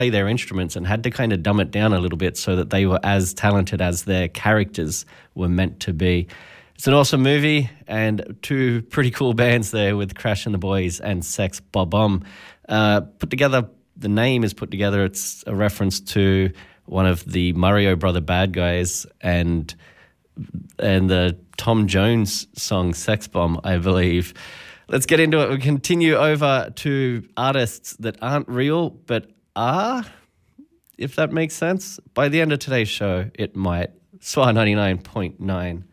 play their instruments and had to kind of dumb it down a little bit so that they were as talented as their characters were meant to be. It's an awesome movie and two pretty cool bands there with Crash and the Boys and Sex Bob-omb. Put together, the name is put together, it's a reference to one of the Mario Brother bad guys and the Tom Jones song Sex Bomb, I believe. Let's get into it. We continue over to artists that aren't real but are, if that makes sense. By the end of today's show, it might. SWR 99.9.